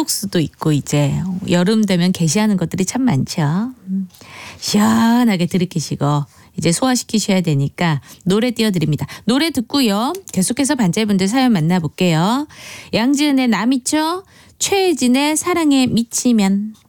콩국수도 있고 이제 여름 되면 게시하는 것들이 참 많죠. 시원하게 들이키시고 이제 소화시키셔야 되니까 노래 띄워드립니다. 노래 듣고요. 계속해서 반짝이분들 사연 만나볼게요. 양지은의 나 미쳐, 최혜진의 사랑에 미치면.